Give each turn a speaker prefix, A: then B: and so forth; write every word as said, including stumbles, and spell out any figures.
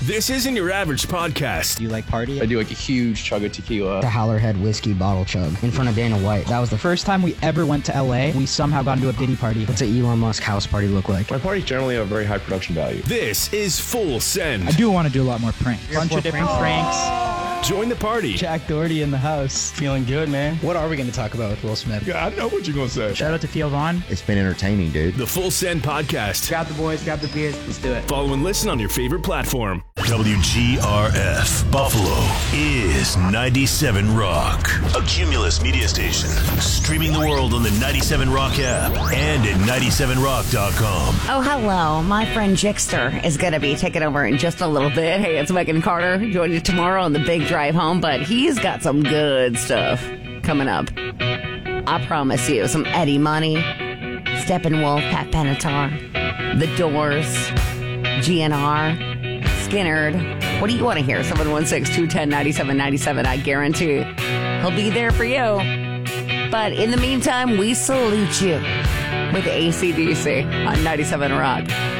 A: This isn't your average podcast.
B: Do you like party?
C: I do like a huge chug of tequila.
D: The Howlerhead whiskey bottle chug in front of Dana White. That was the
B: First time we ever went to L A, we somehow got into a Diddy party.
D: What's an Elon Musk house party look like?
E: My parties generally have a very high production value.
A: This is Full Send.
B: I do want to do a lot more pranks. Bunch of different pranks.
A: Join the party.
B: Jack Doherty in the house.
C: Feeling good, man.
B: What are we going to talk about with Will Smith?
E: Yeah, I know what you're going to say.
B: Shout out to Theo Vaughn.
D: It's been entertaining, dude.
A: The Full Send podcast.
B: Grab the boys, grab the beers, let's do it.
A: Follow and listen on your favorite platform.
F: W G R F Buffalo is ninety-seven Rock, a Cumulus media station, streaming the world on the ninety-seven Rock app and at ninety-seven rock dot com.
G: Oh, hello. My friend Jixter is going to be taking over in just a little bit. Hey, it's Megan Carter. Join you tomorrow on the big drive home, but he's got some good stuff coming up. I promise you, some Eddie Money, Steppenwolf, Pat Benatar, The Doors, G N R, Skynyrd. What do you want to hear? seven one six, two one zero, nine seven nine seven. I guarantee he'll be there for you. But in the meantime, we salute you with A C D C on ninety-seven Rock.